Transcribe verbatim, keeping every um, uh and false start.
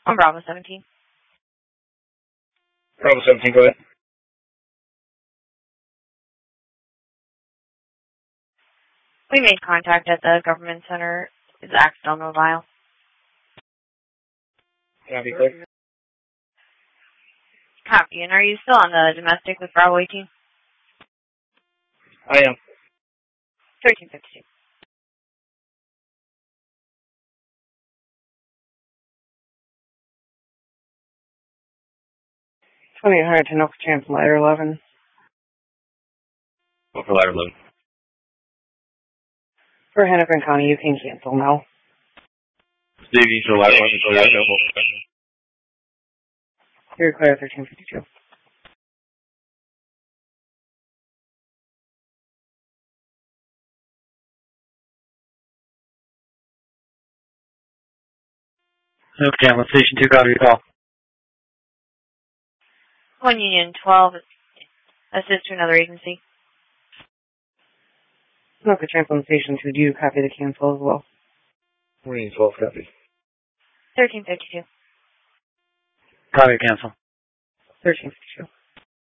On Bravo seventeen. Bravo seventeen, go ahead. We made contact at the government center. It's Axtell, Mobile. Copy, clear. Copy. And are you still on the domestic with Bravo eighteen? I am. thirteen fifty-two. twenty-eight hundred to North Chance, Ladder eleven. Go for ladder eleven. For Hennepin County, you can cancel now. Steve, you show ladder eleven, go ladder eleven. You're clear, thirteen fifty-two. Okay, I'm on station two, copy your call. One Union twelve. Assist to another agency. North Chance on Station two, do you copy the cancel as well? one Union twelve, copy. thirteen fifty-two. Copy, cancel. thirteen fifty-two.